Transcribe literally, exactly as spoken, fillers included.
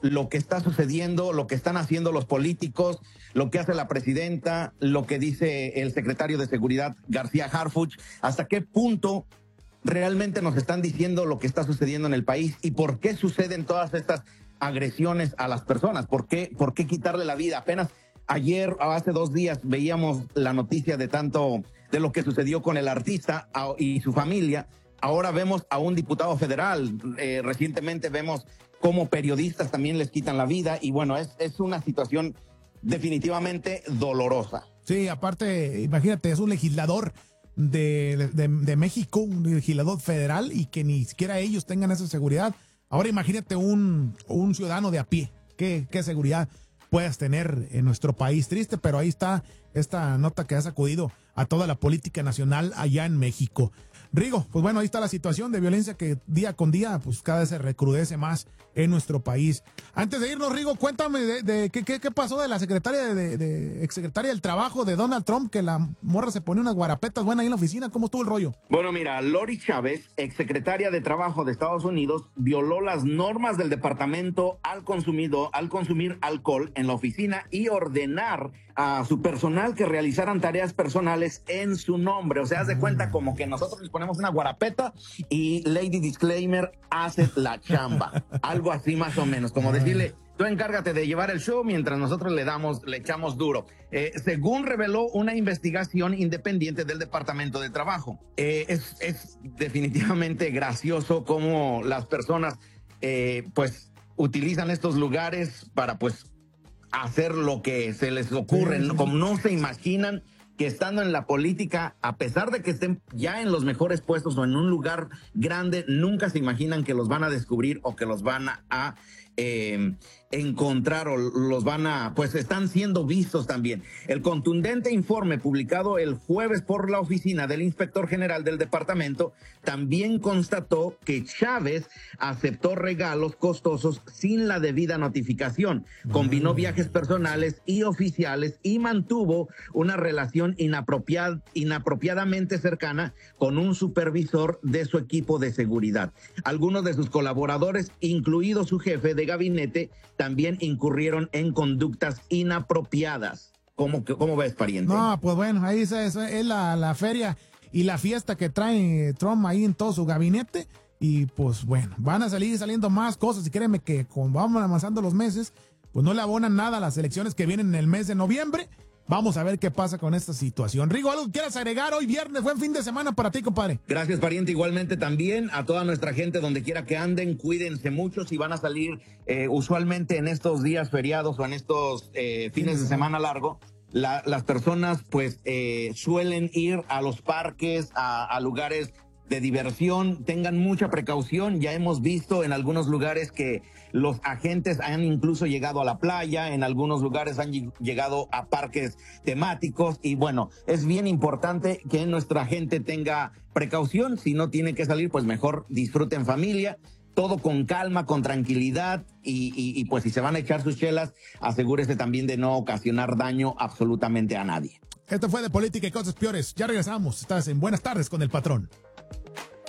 lo que está sucediendo, lo que están haciendo los políticos, lo que hace la presidenta, lo que dice el secretario de Seguridad, García Harfuch, hasta qué punto realmente nos están diciendo lo que está sucediendo en el país y por qué suceden todas estas agresiones a las personas, por qué, por qué quitarle la vida. Apenas ayer, hace dos días, veíamos la noticia de tanto de lo que sucedió con el artista y su familia. Ahora vemos a un diputado federal, eh, recientemente vemos cómo periodistas también les quitan la vida y bueno, es, es una situación definitivamente dolorosa. Sí, aparte, imagínate, es un legislador de, de, de México, un legislador federal y que ni siquiera ellos tengan esa seguridad. Ahora imagínate un, un ciudadano de a pie, ¿qué, qué seguridad puedas tener en nuestro país? Triste, pero ahí está esta nota que ha sacudido a toda la política nacional allá en México. Rigo, pues bueno, ahí está la situación de violencia que día con día pues cada vez se recrudece más en nuestro país. Antes de irnos, Rigo, cuéntame de, de qué, qué, qué pasó de la secretaria de, de, de exsecretaria del Trabajo de Donald Trump, que la morra se pone unas guarapetas buenas ahí en la oficina. ¿Cómo estuvo el rollo? Bueno, mira, Lori Chávez, exsecretaria de Trabajo de Estados Unidos, violó las normas del departamento al consumido, al consumir alcohol en la oficina y ordenar a su personal que realizaran tareas personales en su nombre. O sea, haz de cuenta como que nosotros les ponemos una guarapeta y Lady Disclaimer hace la chamba. Algo así más o menos, como decirle, tú encárgate de llevar el show mientras nosotros le damos, le echamos duro. Eh, según reveló una investigación independiente del Departamento de Trabajo. Eh, es, es definitivamente gracioso cómo las personas, eh, pues, utilizan estos lugares para, pues, hacer lo que se les ocurre, ¿no? Como no se imaginan que estando en la política, a pesar de que estén ya en los mejores puestos o en un lugar grande, nunca se imaginan que los van a descubrir o que los van a, a eh, encontrar o los van a, pues están siendo vistos también. El contundente informe publicado el jueves por la oficina del inspector general del departamento también constató que Chávez aceptó regalos costosos sin la debida notificación, combinó viajes personales y oficiales y mantuvo una relación inapropiada, inapropiadamente cercana con un supervisor de su equipo de seguridad. Algunos de sus colaboradores, incluido su jefe de gabinete, también incurrieron en conductas inapropiadas. ¿Cómo, cómo ves, pariente? No, pues bueno, ahí es, es, es la, la feria y la fiesta que trae Trump ahí en todo su gabinete. Y pues bueno, van a salir saliendo más cosas y créeme que como vamos avanzando los meses, pues no le abonan nada a las elecciones que vienen en el mes de noviembre. Vamos a ver qué pasa con esta situación. Rigo, ¿algo que quieras agregar? Hoy viernes, buen fin de semana para ti, compadre. Gracias, pariente. Igualmente también a toda nuestra gente, donde quiera que anden, cuídense mucho. Si van a salir eh, usualmente en estos días feriados o en estos eh, fines de semana largo, la, las personas pues eh, suelen ir a los parques, a, a lugares de diversión. Tengan mucha precaución. Ya hemos visto en algunos lugares que los agentes han incluso llegado a la playa, en algunos lugares han llegado a parques temáticos y bueno, es bien importante que nuestra gente tenga precaución. Si no tiene que salir, pues mejor disfruten en familia, todo con calma, con tranquilidad y, y, y pues si se van a echar sus chelas, asegúrese también de no ocasionar daño absolutamente a nadie. Esto fue de Política y Cosas Peores. Ya regresamos. Estás en Buenas Tardes con el Patrón.